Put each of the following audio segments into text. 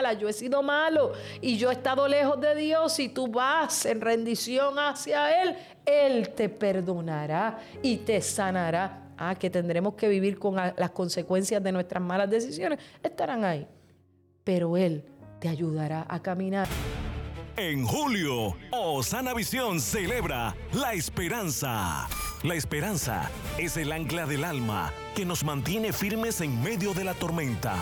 mala, yo he sido malo y yo he estado lejos de Dios, y tú vas en rendición hacia Él, Él te perdonará y te sanará. Que tendremos que vivir con las consecuencias de nuestras malas decisiones, estarán ahí, pero Él te ayudará a caminar. En julio, Osana Visión celebra la esperanza. La esperanza es el ancla del alma que nos mantiene firmes en medio de la tormenta.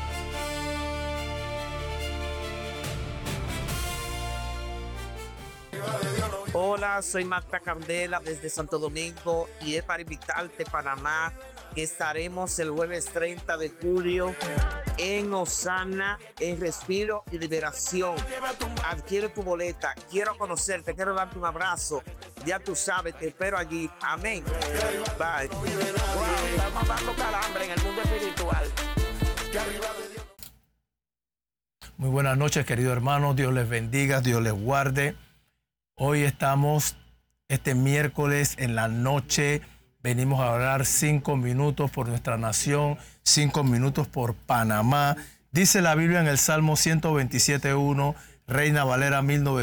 Hola, soy Magda Candela desde Santo Domingo y es para invitarte a Panamá, que estaremos el jueves 30 de julio en Osana, en Respiro y Liberación. Adquiere tu boleta, quiero conocerte, quiero darte un abrazo. Ya tú sabes, te espero allí. Amén. Bye. Estamos dando calambre en el mundo espiritual. Muy buenas noches, queridos hermanos. Dios les bendiga, Dios les guarde. Hoy estamos, este miércoles en la noche, venimos a orar 5 minutos por nuestra nación, 5 minutos por Panamá. Dice la Biblia en el Salmo 127.1, Reina Valera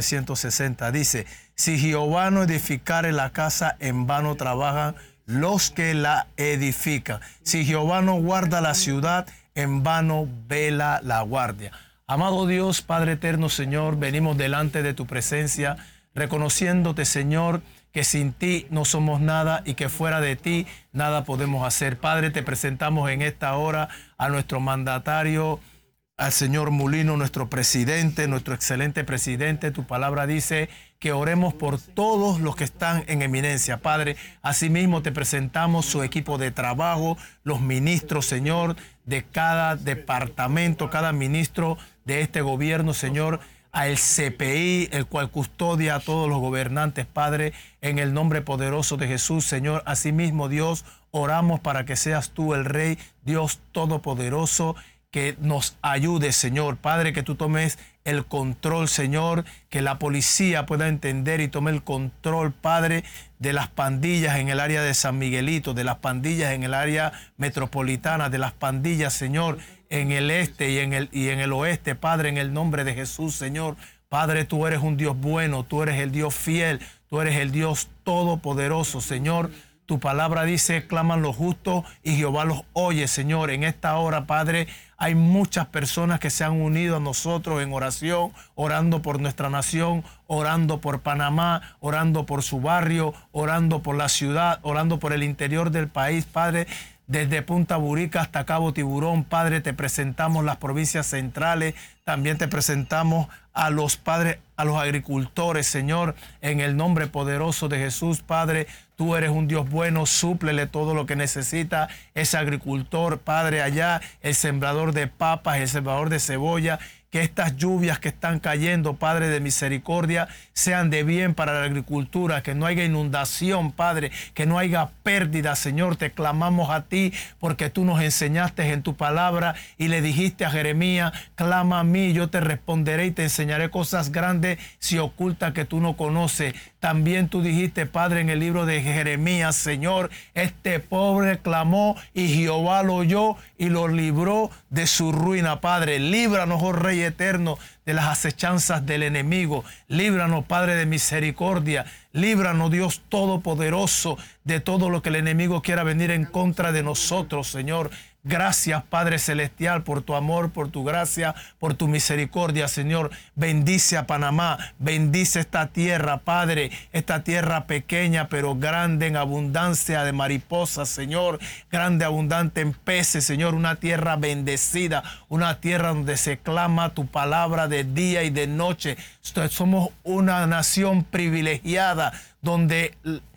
1960, dice: si Jehová no edificare la casa, en vano trabajan los que la edifican. Si Jehová no guarda la ciudad, en vano vela la guardia. Amado Dios, Padre eterno, Señor, venimos delante de tu presencia, reconociéndote, Señor, que sin ti no somos nada y que fuera de ti nada podemos hacer. Padre, te presentamos en esta hora a nuestro mandatario, al señor Mulino, nuestro presidente, nuestro excelente presidente. Tu palabra dice que oremos por todos los que están en eminencia. Padre, asimismo te presentamos su equipo de trabajo, los ministros, Señor, de cada departamento, cada ministro de este gobierno, Señor, al CPI, el cual custodia a todos los gobernantes, Padre, en el nombre poderoso de Jesús, Señor. Asimismo, Dios, oramos para que seas tú el Rey, Dios Todopoderoso, que nos ayude, Señor. Padre, que tú tomes el control, Señor, que la policía pueda entender y tome el control, Padre, de las pandillas en el área de San Miguelito, de las pandillas en el área metropolitana, de las pandillas, Señor, en el este y en el oeste, Padre, en el nombre de Jesús, Señor. Padre, tú eres un Dios bueno, tú eres el Dios fiel, tú eres el Dios todopoderoso, Señor. Tu palabra dice: claman los justos y Jehová los oye, Señor. En esta hora, Padre, hay muchas personas que se han unido a nosotros en oración, orando por nuestra nación, orando por Panamá, orando por su barrio, orando por la ciudad, orando por el interior del país, Padre. Desde Punta Burica hasta Cabo Tiburón, Padre, te presentamos las provincias centrales. También te presentamos a los padres, a los agricultores, Señor, en el nombre poderoso de Jesús, Padre. Tú eres un Dios bueno, súplele todo lo que necesita ese agricultor, Padre, allá, el sembrador de papas, el sembrador de cebolla. Que estas lluvias que están cayendo, Padre de misericordia, sean de bien para la agricultura, que no haya inundación, Padre, que no haya pérdida, Señor. Te clamamos a ti porque tú nos enseñaste en tu palabra y le dijiste a Jeremías: clama a mí, yo te responderé y te enseñaré cosas grandes si ocultas que tú no conoces. También tú dijiste, Padre, en el libro de Jeremías: Señor, este pobre clamó y Jehová lo oyó y lo libró de su ruina. Padre, líbranos, oh Rey eterno, de las acechanzas del enemigo. Líbranos, Padre de misericordia. Líbranos, Dios Todopoderoso, de todo lo que el enemigo quiera venir en contra de nosotros, Señor. Gracias, Padre Celestial, por tu amor, por tu gracia, por tu misericordia, Señor. Bendice a Panamá, bendice esta tierra, Padre, esta tierra pequeña pero grande en abundancia de mariposas, Señor, grande, abundante en peces, Señor, una tierra bendecida, una tierra donde se clama tu palabra de día y de noche. Somos una nación privilegiada donde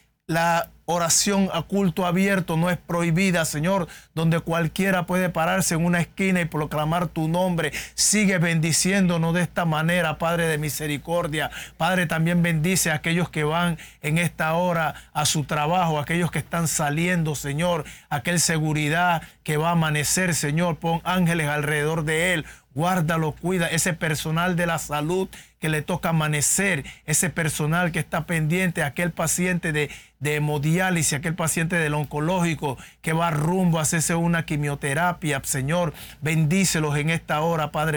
la oración a culto abierto no es prohibida, Señor, donde cualquiera puede pararse en una esquina y proclamar tu nombre. Sigue bendiciéndonos de esta manera, Padre de misericordia. Padre, también bendice a aquellos que van en esta hora a su trabajo, aquellos que están saliendo, Señor, aquel seguridad que va a amanecer, Señor, pon ángeles alrededor de él. Guárdalo, cuida ese personal de la salud que le toca amanecer, ese personal que está pendiente, aquel paciente de hemodiálisis, aquel paciente del oncológico que va rumbo a hacerse una quimioterapia. Señor, bendícelos en esta hora, Padre.